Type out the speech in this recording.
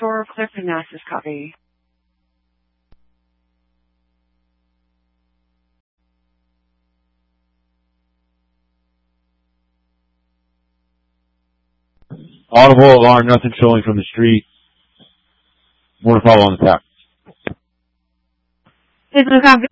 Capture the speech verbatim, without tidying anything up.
Store, Clifton, Manassas, copy. Audible alarm, nothing showing from the street. More to follow on the tap. Is the copy?